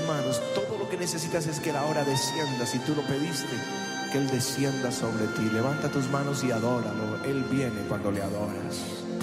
manos. Todo lo que necesitas es que Él ahora descienda. Si tú lo pediste, que Él descienda sobre ti. Levanta tus manos y adóralo. Él viene cuando le adoras.